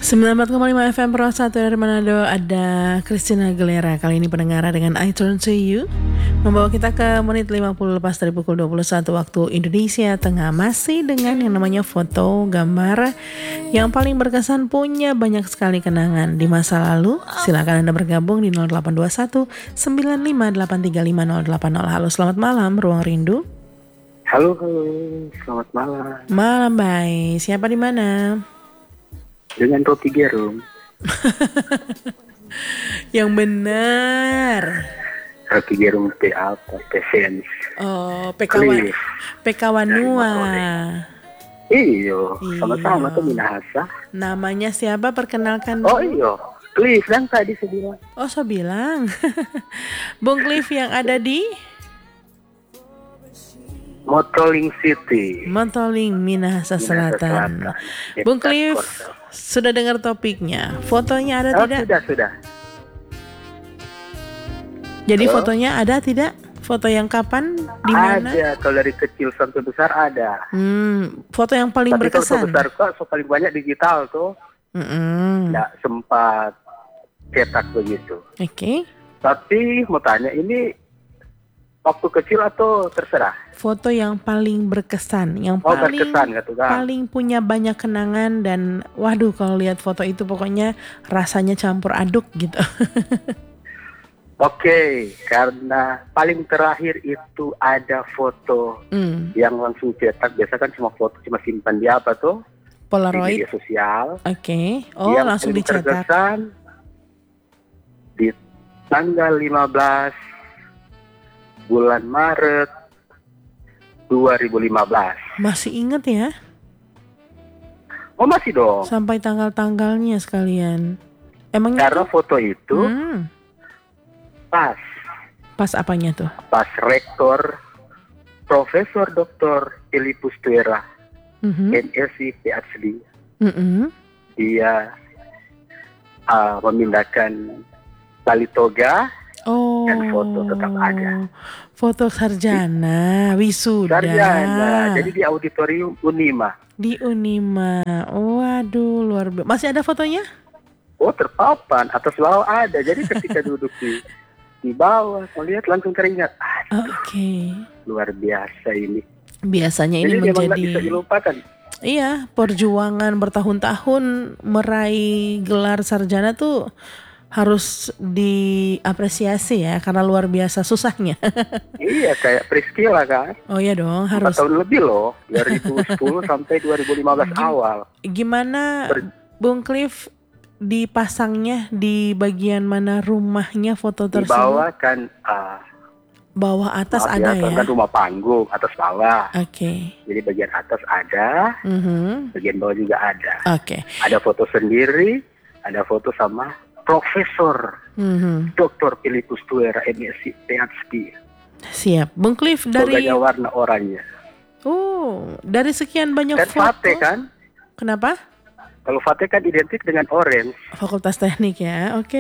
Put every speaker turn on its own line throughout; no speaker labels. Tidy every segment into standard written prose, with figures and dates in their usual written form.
94,5 FM Pro 1 dari Manado, ada Christina Aguilera. Kali ini pendengar dengan I Turn to You, membawa kita ke menit 50 lepas dari pukul 21 waktu Indonesia Tengah. Masih dengan yang namanya foto, gambar yang paling berkesan, punya banyak sekali kenangan di masa lalu. Silakan Anda bergabung di 0821 95835 080. Halo, selamat malam Ruang Rindu.
Halo, selamat malam.
Malam baik. Siapa di mana?
Dengan Rocky Gerung.
Yang benar.
Rocky Gerung P apa? Fans.
Oh, PK Wanua.
Iyo, sama-sama tuh Minahasa.
Namanya siapa? Perkenalkan.
Oh iyo, Cliff dan tadi saya bilang.
Oh, saya bilang. Bung Cliff yang ada di
Motoling City.
Motoling, Minahasa Selatan. Bung Cliff, sudah dengar topiknya? Fotonya ada tidak?
Sudah.
Jadi fotonya ada tidak? Foto yang kapan? Di mana?
Ada, kalau dari kecil sampai besar ada.
Foto yang paling
Tapi
berkesan.
Tapi besar kok paling banyak digital tuh. Nggak sempat cetak begitu.
Oke.
Tapi mau tanya, ini waktu kecil atau terserah?
Foto yang paling berkesan, yang
berkesan gitu kan?
Paling punya banyak kenangan dan waduh, kalau lihat foto itu pokoknya rasanya campur aduk gitu.
Oke, karena paling terakhir itu ada foto yang langsung cetak. Biasa kan cuma foto cuma simpan di apa tuh?
Polaroid.
Di media sosial.
Oke. Oh, yang langsung dicetak.
Terkesan di tanggal 15 bulan Maret 2015.
Masih ingat ya?
Oh, masih dong.
Sampai tanggal-tanggalnya sekalian. Emangnya?
Karena foto itu pas
apanya tuh?
Pas rektor Profesor Dr. Filipus Tuera, MSc PhD. Dia memindahkan tali toga. Dan foto tetap ada.
Foto sarjana, wisuda.
Sarjana, jadi di auditorium Unima.
Di Unima, waduh luar biasa. Masih ada fotonya?
Oh, terpapan, atas bawah ada. Jadi ketika duduk di bawah, melihat langsung teringat.
Oke.
Luar biasa ini.
Biasanya ini
jadi
menjadi.
Jadi bisa dilupakan.
Iya, perjuangan bertahun-tahun meraih gelar sarjana tuh harus diapresiasi ya, karena luar biasa susahnya.
Iya, kayak Priscilla kan.
Oh iya dong, harus.
4 tahun lebih loh, 2010 sampai 2015 awal.
Gimana Bung Cliff dipasangnya di bagian mana rumahnya foto tersebut?
Di bawah kan.
Bawah atas ada ya?
Kan rumah panggung, atas bawah.
Oke.
Jadi bagian atas ada, bagian bawah juga ada.
Oke.
Ada foto sendiri, ada foto sama Profesor Dr. Filipus Tuera, MSc PhD.
Siap. Bung Cliff dari.
Toganya warna oranye.
Oh, dari sekian banyak
dan
foto.
Fate kan?
Kenapa?
Kalau Fate kan identik dengan orange.
Fakultas Teknik ya, oke.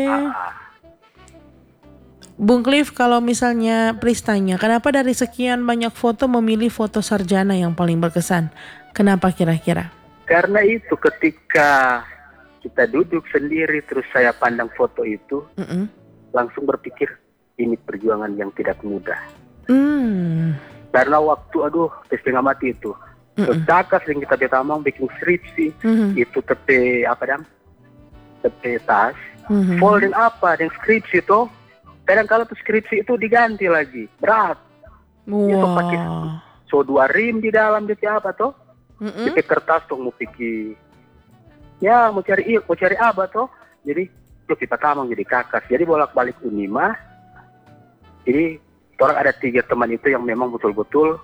Bung Cliff, kalau misalnya Pristanya, kenapa dari sekian banyak foto memilih foto sarjana yang paling berkesan? Kenapa kira-kira?
Karena itu ketika kita duduk sendiri terus saya pandang foto itu, langsung berpikir ini perjuangan yang tidak mudah. Karena waktu setengah mati itu. Cakas yang kita betamang bikin skripsi itu tepe tas, folding apa dan skripsi itu. Kadang kalau tuh skripsi itu diganti lagi, berat. Itu pakai dua rim di dalam DP apa tuh? DP kertas tuh mau pikir. Ya mau cari apa toh, jadi yuk kita tamang jadi kakas. Jadi bolak-balik Unima. Jadi orang ada 3 teman itu yang memang betul-betul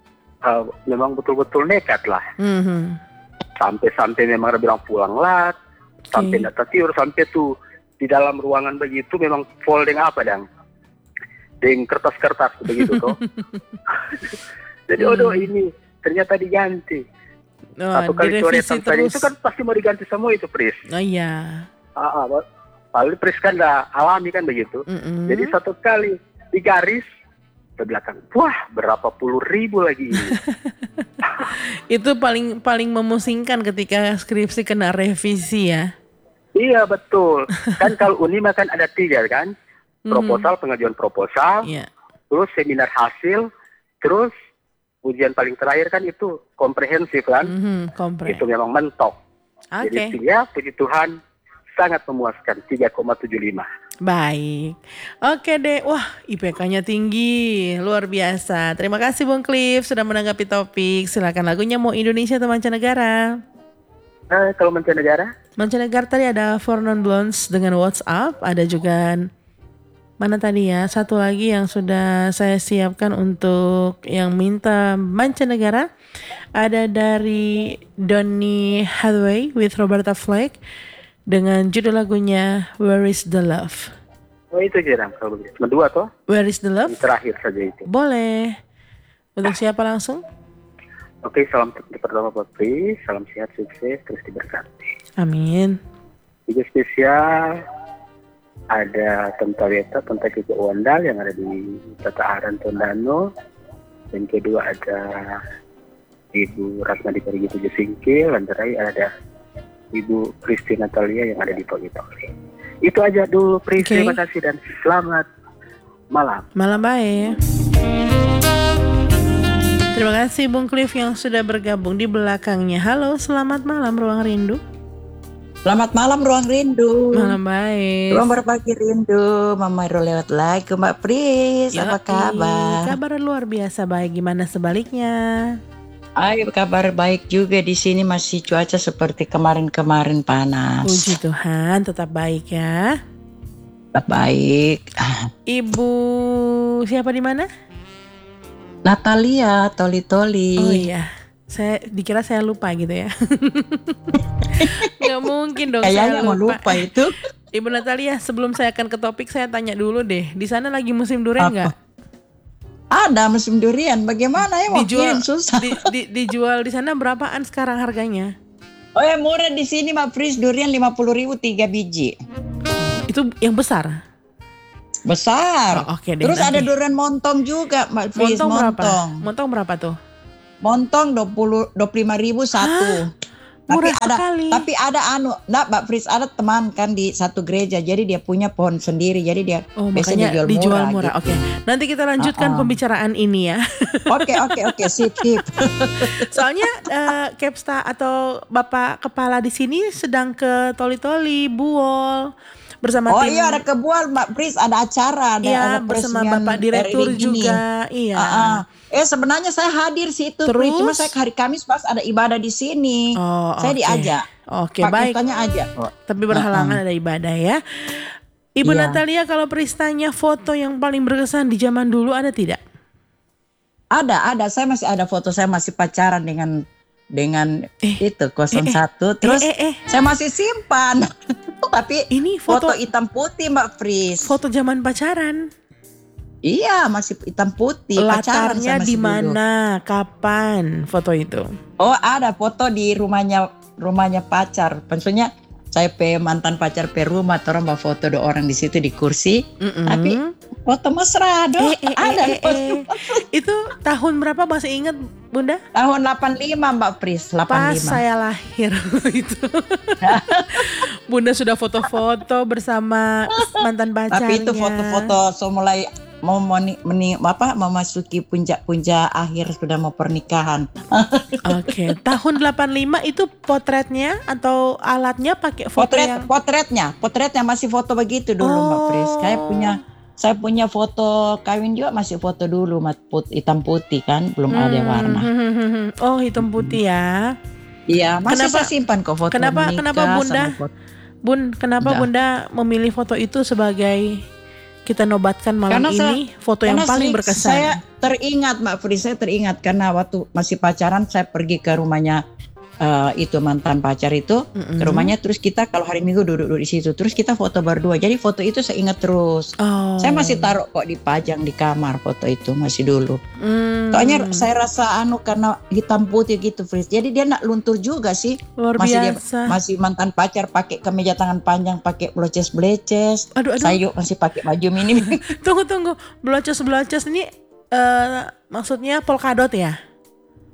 nekat lah. Sampai memang ada bilang pulang lat, sampai nggak tidur, sampai tuh di dalam ruangan begitu memang folding apa dengan kertas-kertas begitu toh. Jadi ini ternyata diganti. Satu kali coretan tadi itu kan pasti mau diganti semua itu, Pris.
Oh iya.
Paling Pris kan udah alami kan begitu. Jadi satu kali digaris ke belakang, wah berapa puluh ribu lagi ini.
Itu paling memusingkan ketika skripsi kena revisi ya.
Iya betul. Kan kalau Unima kan ada 3 kan. Proposal, pengajuan proposal, terus seminar hasil, terus ujian paling terakhir kan itu komprehensif kan. Itu memang mentok. Jadi puji Tuhan sangat memuaskan 3,75.
Baik. Oke deh. Wah, IPK-nya tinggi. Luar biasa. Terima kasih Bung Cliff sudah menanggapi topik. Silakan lagunya mau Indonesia atau mancanegara?
Kalau mancanegara?
Mancanegara tadi ada Four Non Blondes dengan What's Up. Ada juga mana tadi ya? Satu lagi yang sudah saya siapkan untuk yang minta mancanegara. Ada dari Donny Hathaway with Roberta Flack dengan judul lagunya Where Is The Love.
Oh itu jarang kalau begitu. Cuma 2 toh?
Where Is The Love?
Yang terakhir saja itu.
Boleh. Untuk siapa langsung?
Oke, salam pertama buat Pri, salam sehat, sukses, terus diberkati.
Amin.
Juga spesial ada Tenta Weta, Tenta Kiko Wandal yang ada di Tata Aran Tondano. Dan kedua ada Ibu Ratna di Perigi 7 Singkil, dan terakhir ada Ibu Kristi Natalia yang ada di Poli. Itu aja dulu, Pri. Terima kasih dan selamat malam.
Malam baik. Terima kasih Bung Cliff yang sudah bergabung di belakangnya. Halo, selamat malam Ruang Rindu.
Selamat malam Ruang Rindu.
Malam baik.
Ruang Berbagi Rindu. Mama Iro lewat lagi Mbak Pris. Apa kabar?
Kabar luar biasa baik. Gimana sebaliknya?
Kabar baik juga di sini, masih cuaca seperti kemarin-kemarin panas.
Puji Tuhan, tetap baik ya.
Tetap baik.
Ibu siapa di mana?
Natalia Toli-Toli.
Oh iya, dikira saya lupa gitu ya. Gak mungkin dong.
Kayaknya mau lupa itu.
Ibu Natalia, sebelum saya akan ke topik, saya tanya dulu deh. Di sana lagi musim durian nggak?
Ada musim durian. Bagaimana ya?
Dijual
susah.
Dijual di sana berapaan sekarang harganya?
Oh ya, murah di sini Mbak Pris. Durian 50.000 3 biji.
Itu yang besar.
Besar.
Oke deh.
Terus nanti ada durian montong juga Mbak Pris.
Montong berapa tuh?
Montong 25.000 satu.
Murah sekali.
Tapi ada Mbak Fris, ada teman kan di satu gereja, jadi dia punya pohon sendiri, jadi dia biasanya
dijual murah.
Gitu.
Oke. Nanti kita lanjutkan pembicaraan ini ya.
Oke, sip.
Soalnya Kepsta atau Bapak Kepala di sini sedang ke Toli-Toli, Buol bersama tim.
Oh iya, ada ke Buol Mbak Fris, ada acara, ada
bersama Bapak Direktur juga. Iya.
Sebenarnya saya hadir situ,
Terus?
cuma saya hari Kamis pas ada ibadah di sini. Saya diajak.
Oke, baik.
Aja.
Tapi berhalangan ada ibadah ya. Ibu Natalia, kalau Pristanya foto yang paling berkesan di zaman dulu ada tidak?
Ada. Saya masih ada foto, saya masih pacaran dengan itu 01. Terus saya masih simpan. Tapi
ini
foto hitam putih Mbak Fris.
Foto zaman pacaran.
Iya, masih hitam putih.
Latarnya di mana? Kapan foto itu?
Oh, ada foto di rumahnya pacar. Maksudnya saya mantan pacar rumah, orang bawa foto 2 orang di situ di kursi. Tapi foto mesra dong. Ada.
Itu tahun berapa masih ingat Bunda?
Tahun 85 Mbak Pris. 85.
Pas saya lahir itu. Bunda sudah foto-foto bersama mantan pacarnya.
Tapi itu foto-foto mulai memasuki puncak akhir sudah mau pernikahan.
Oke. Tahun 85 itu potretnya atau alatnya pakai foto
potretnya masih foto begitu dulu Mbak Pris. Saya punya foto kawin juga, masih foto dulu hitam putih kan, belum ada warna.
Oh, hitam putih ya.
Iya, masih saya simpan kok foto
kenapa Bunda? Kenapa Bunda memilih foto itu sebagai kita nobatkan malam ini foto yang paling berkesan?
Saya teringat Mbak Fri, karena waktu masih pacaran saya pergi ke rumahnya itu mantan pacar itu, ke rumahnya, terus kita kalau hari Minggu duduk di situ, terus kita foto berdua. Jadi foto itu saya ingat terus. Saya masih taruh kok dipajang di kamar foto itu masih dulu. Soalnya saya rasa karena hitam putih gitu Fris. Jadi dia nak luntur juga sih.
Luar biasa.
Masih mantan pacar pakai kemeja tangan panjang, pakai bleches.
Aduh.
Saya masih pakai baju mini.
Tunggu. Bleches ini maksudnya polkadot ya?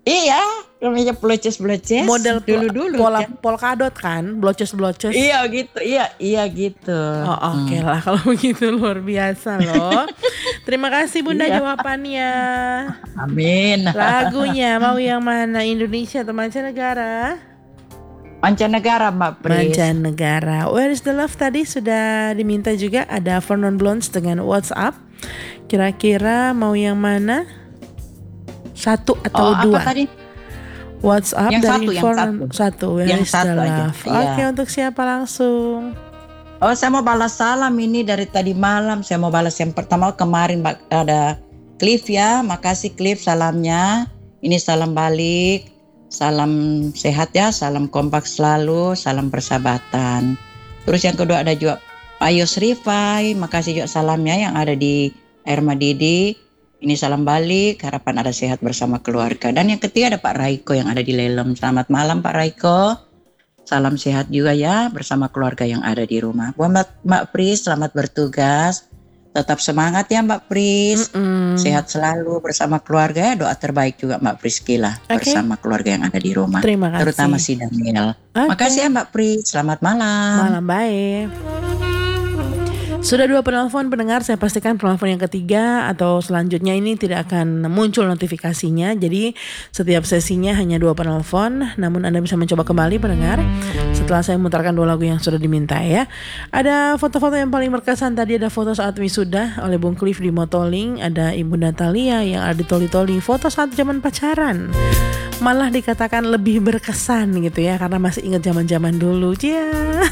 Iya, namanya bloces-bloces.
Model
dulu-dulu
pola
kan.
polkadot kan, bloces-bloces.
Iya gitu, iya gitu.
Oh, oke lah kalau begitu, luar biasa loh. Terima kasih Bunda
Iya.
jawabannya.
Amin.
Lagunya mau yang mana, Indonesia atau mancanegara?
Mancanegara, Mbak Pris.
Mancanegara. Where is the love tadi sudah diminta juga, ada Vernon Blondes dengan WhatsApp. Kira-kira mau yang mana? Satu atau dua?
Apa tadi?
WhatsApp
Yang
dari
satu,
Vernon. Satu. Where
Yang
is the
satu aja,
love?
iya.
Oke, untuk siapa langsung?
Oh, saya mau balas salam ini dari tadi malam. Saya mau balas yang pertama kemarin ada Cliff ya. Makasih Cliff salamnya. Ini salam balik. Salam sehat ya, salam kompak selalu, salam persahabatan. Terus yang kedua ada juga Pak Yos Rifai. Makasih juga salamnya yang ada di Air Madidi. Ini salam balik, harapan ada sehat bersama keluarga. Dan yang ketiga ada Pak Raiko yang ada di Lelem. Selamat malam Pak Raiko. Salam sehat juga ya bersama keluarga yang ada di rumah. Buat Mbak Pris, selamat bertugas. Tetap semangat ya Mbak Pris. Sehat selalu bersama keluarga ya. Doa terbaik juga Mbak Priscila bersama keluarga yang ada di rumah.
Terima kasih.
Terutama si Daniel. Makasih ya Mbak Pris. Selamat malam.
Malam baik. Sudah 2 penelpon pendengar, saya pastikan penelpon yang ketiga atau selanjutnya ini tidak akan muncul notifikasinya. Jadi setiap sesinya hanya 2 penelpon, namun Anda bisa mencoba kembali pendengar setelah saya memutarkan 2 lagu yang sudah diminta ya. Ada foto-foto yang paling berkesan tadi, ada foto saat wisuda oleh Bung Cliff di Motoling, ada Ibu Natalia yang ada di Toli-Toli, foto saat zaman pacaran. Malah dikatakan lebih berkesan gitu ya, karena masih ingat zaman-zaman dulu. Ya.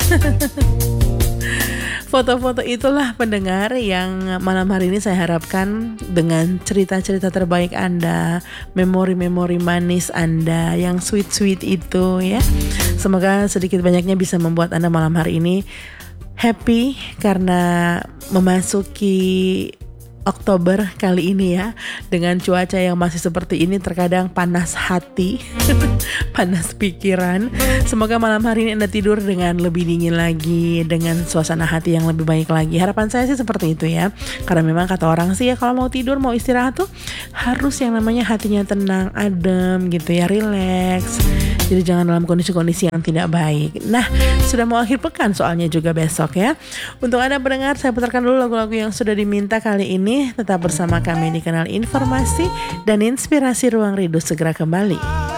Foto-foto itulah pendengar yang malam hari ini saya harapkan dengan cerita-cerita terbaik Anda, memori-memori manis Anda yang sweet-sweet itu ya. Semoga sedikit banyaknya bisa membuat Anda malam hari ini happy karena memasuki Oktober kali ini ya, dengan cuaca yang masih seperti ini, terkadang panas hati, panas pikiran. Semoga malam hari ini Anda tidur dengan lebih dingin lagi, dengan suasana hati yang lebih baik lagi. Harapan saya sih seperti itu ya, karena memang kata orang sih ya, kalau mau tidur, mau istirahat tuh harus yang namanya hatinya tenang, adem gitu ya, relax. Jadi jangan dalam kondisi-kondisi yang tidak baik. Nah, sudah mau akhir pekan soalnya juga besok ya. Untuk Anda pendengar, saya putarkan dulu lagu-lagu yang sudah diminta kali ini. Tetap bersama kami di kanal Informasi dan Inspirasi Ruang Rindu, segera kembali.